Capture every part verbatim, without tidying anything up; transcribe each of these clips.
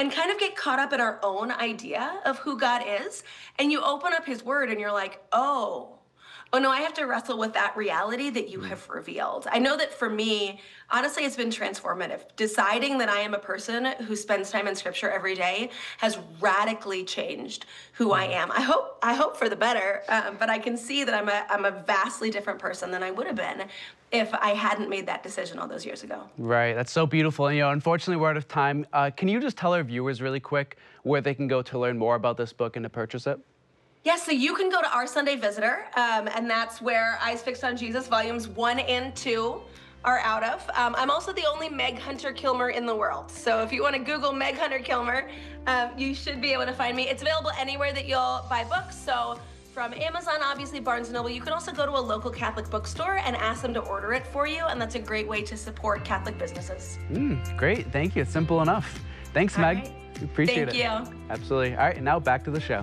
can kind of get caught up in our own idea of who God is. And you open up his word and you're like, oh, oh no, I have to wrestle with that reality that you have revealed. I know that for me, honestly, it's been transformative. Deciding that I am a person who spends time in scripture every day has radically changed who I am. I hope I hope for the better, um, but I can see that I'm a, I'm a vastly different person than I would have been if I hadn't made that decision all those years ago. Right, that's so beautiful. And, you know, unfortunately, we're out of time. Uh, can you just tell our viewers really quick where they can go to learn more about this book and to purchase it? Yes, so you can go to Our Sunday Visitor, um, and that's where Eyes Fixed on Jesus, volumes one and two are out of. Um, I'm also the only Meg Hunter Kilmer in the world. So if you want to Google Meg Hunter Kilmer, um, you should be able to find me. It's available anywhere that you'll buy books. So from Amazon, obviously, Barnes and Noble. You can also go to a local Catholic bookstore and ask them to order it for you, and that's a great way to support Catholic businesses. Mm, great, thank you. Simple enough. Thanks, All Meg. right. We appreciate Thank it. Thank you. Absolutely. All right, and now back to the show.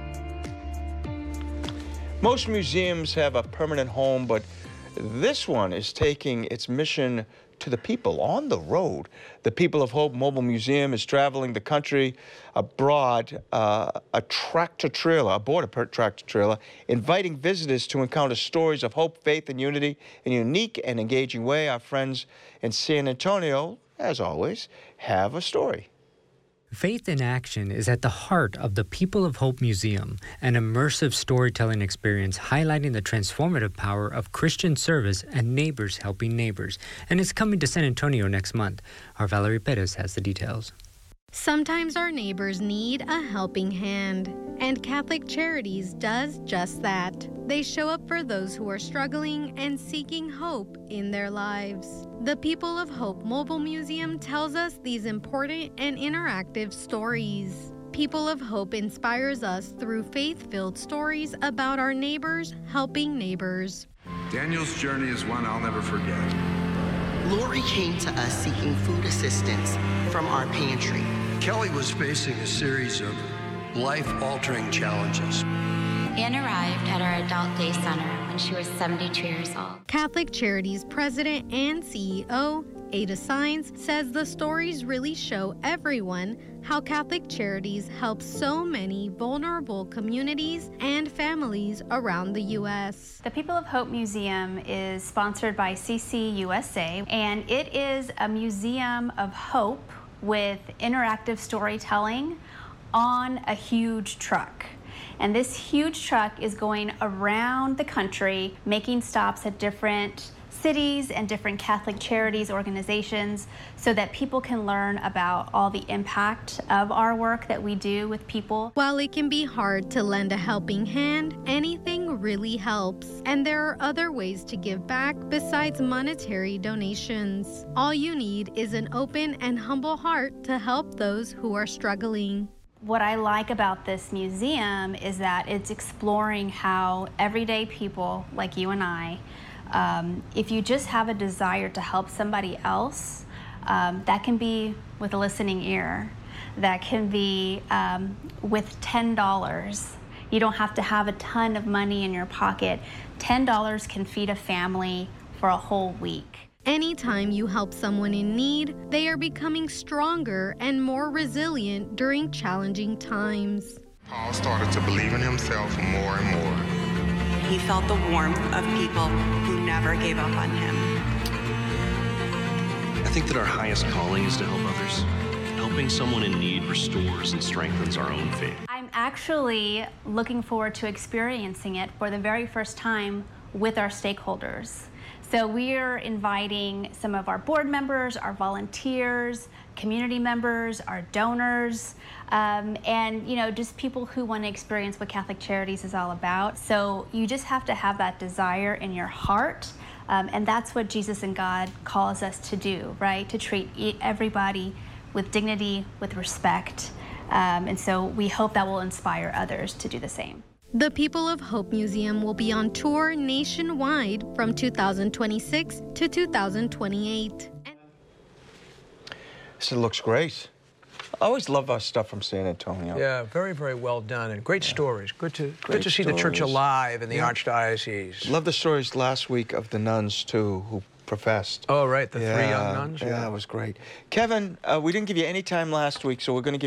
Most museums have a permanent home, but this one is taking its mission to the people on the road. The People of Hope Mobile Museum is traveling the country abroad, uh, a tractor trailer, aboard a tractor trailer, inviting visitors to encounter stories of hope, faith, and unity in a unique and engaging way. Our friends in San Antonio, as always, have a story. Faith in Action is at the heart of the People of Hope Museum, an immersive storytelling experience highlighting the transformative power of Christian service and neighbors helping neighbors, and is coming to San Antonio next month. Our Valerie Perez has the details. Sometimes our neighbors need a helping hand, and Catholic Charities does just that. They show up for those who are struggling and seeking hope in their lives. The People of Hope Mobile Museum tells us these important and interactive stories. People of Hope inspires us through faith-filled stories about our neighbors helping neighbors. Daniel's journey is one I'll never forget. Lori came to us seeking food assistance from our pantry. Kelly was facing a series of life-altering challenges. Anne arrived at our Adult Day Center when she was seventy-two years old. Catholic Charities President and C E O, Ada Sines, says the stories really show everyone how Catholic Charities help so many vulnerable communities and families around the U S The People of Hope Museum is sponsored by C C U S A, and it is a museum of hope with interactive storytelling on a huge truck. And this huge truck is going around the country, making stops at different cities and different Catholic charities organizations so that people can learn about all the impact of our work that we do with people. While it can be hard to lend a helping hand, anything really helps. And there are other ways to give back besides monetary donations. All you need is an open and humble heart to help those who are struggling. What I like about this museum is that it's exploring how everyday people like you and I, um, if you just have a desire to help somebody else, um, that can be with a listening ear, that can be um, with ten dollars. You don't have to have a ton of money in your pocket. ten dollars can feed a family for a whole week. Anytime you help someone in need, they are becoming stronger and more resilient during challenging times. Paul started to believe in himself more and more. He felt the warmth of people who never gave up on him. I think that our highest calling is to help others. Helping someone in need restores and strengthens our own faith. I'm actually looking forward to experiencing it for the very first time with our stakeholders. So we're inviting some of our board members, our volunteers, community members, our donors, um, and you know, just people who want to experience what Catholic Charities is all about. So you just have to have that desire in your heart, um, and that's what Jesus and God calls us to do, right? To treat everybody with dignity, with respect, um, and so we hope that will inspire others to do the same. The People of Hope Museum will be on tour nationwide from two thousand twenty-six to two thousand twenty-eight. So it looks great. I always love our stuff from San Antonio. Yeah, very, very well done, and great yeah. stories. Good to great good to see stories. the church alive in the yeah. Archdiocese. Love the stories last week of the nuns, too, who professed. Oh, right, the yeah. three young nuns? Yeah, yeah, it was great. Kevin, uh, we didn't give you any time last week, so we're going to give